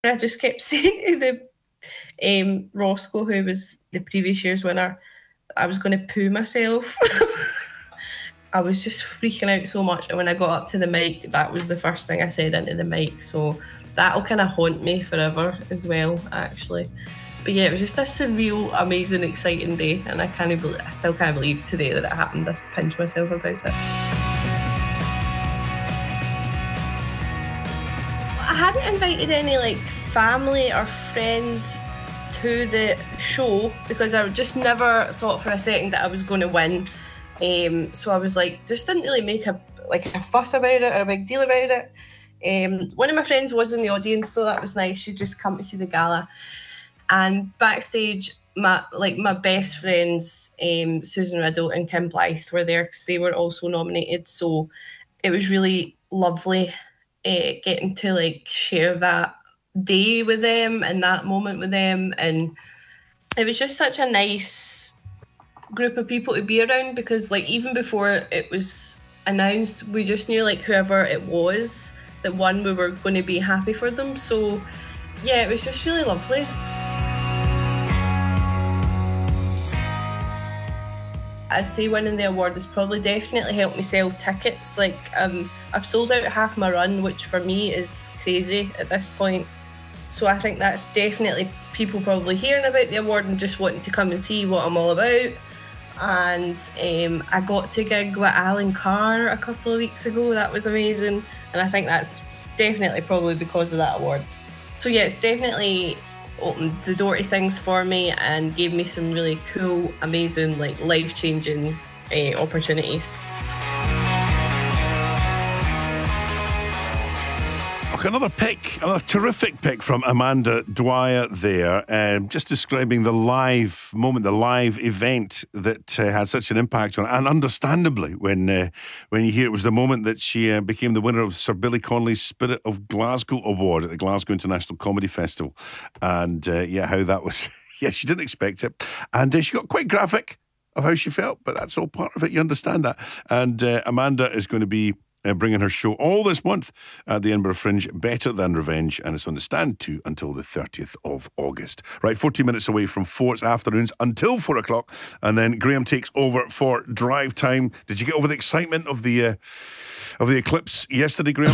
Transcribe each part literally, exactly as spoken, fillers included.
I just kept saying to the um, Roscoe, who was the previous year's winner, I was going to poo myself. I was just freaking out so much. And when I got up to the mic, that was the first thing I said into the mic. So that'll kind of haunt me forever as well, actually. But yeah, it was just a surreal, amazing, exciting day. And I can't believe, I still can't believe today that it happened. I pinched myself about it. I hadn't invited any like family or friends to the show because I just never thought for a second that I was going to win. Um, so I was like, just didn't really make a like a fuss about it or a big deal about it. Um, one of my friends was in the audience, so that was nice. She'd just come to see the gala. And backstage, my like my best friends, um, Susan Riddle and Kim Blythe, were there because they were also nominated. So it was really lovely uh, getting to like share that day with them and that moment with them. And it was just such a nice group of people to be around because like even before it was announced, we just knew like whoever it was that won, we were going to be happy for them. So yeah, it was just really lovely. I'd say winning the award has probably definitely helped me sell tickets. Like um, I've sold out half my run, which for me is crazy at this point. So I think that's definitely people probably hearing about the award and just wanting to come and see what I'm all about. And um, I got to gig with Alan Carr a couple of weeks ago. That was amazing. And I think that's definitely probably because of that award. So yeah, it's definitely opened the door to things for me and gave me some really cool, amazing, like life-changing uh, opportunities. Another pick, another terrific pick from Amanda Dwyer there, um, just describing the live moment, the live event that uh, had such an impact on, and understandably, when uh, when you hear it was the moment that she uh, became the winner of Sir Billy Connolly's Spirit of Glasgow Award at the Glasgow International Comedy Festival, and uh, yeah, how that was. Yeah, she didn't expect it, and uh, she got quite graphic of how she felt, but that's all part of it. You understand that, and uh, Amanda is going to be Uh, bringing her show all this month at the Edinburgh Fringe, Better Than Revenge, and it's on the stand too until the thirtieth of August. Right, forty minutes away from four. It's afternoons until four o'clock, and then Graham takes over for drive time. Did you get over the excitement of the uh, of the eclipse yesterday, Graham?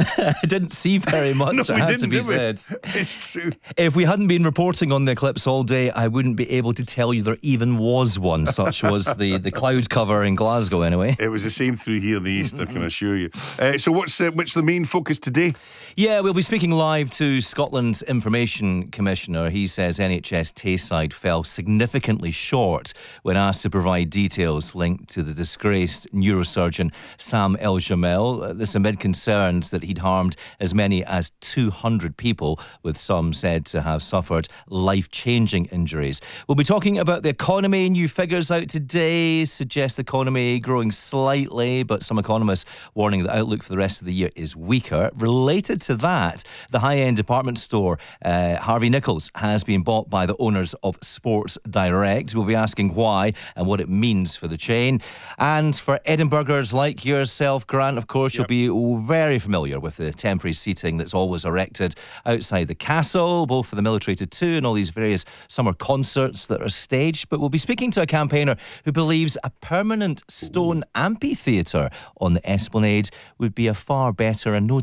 I didn't see very much. No, it we has didn't, to be did we? said. It's true. If we hadn't been reporting on the eclipse all day, I wouldn't be able to tell you there even was one. Such was the, the cloud cover in Glasgow, anyway. It was the same through here in the east, I can assure you. Uh, so what's uh, what's the main focus today? Yeah, we'll be speaking live to Scotland's Information Commissioner. He says N H S Tayside fell significantly short when asked to provide details linked to the disgraced neurosurgeon Sam El-Jamel. This amid concerns that he'd harmed as many as two hundred people, with some said to have suffered life-changing injuries. We'll be talking about the economy. New figures out today suggest the economy growing slightly, but some economists warning the outlook for the rest of the year is weaker. Related to that, the high-end department store uh, Harvey Nichols has been bought by the owners of Sports Direct. We'll be asking why and what it means for the chain. And for Edinburghers like yourself, Grant, of course, yep. You'll be very familiar with the temporary seating that's always erected outside the castle, both for the military tattoo and all these various summer concerts that are staged. But we'll be speaking to a campaigner who believes a permanent stone Ooh. amphitheatre on the Esplanade would be a far better and no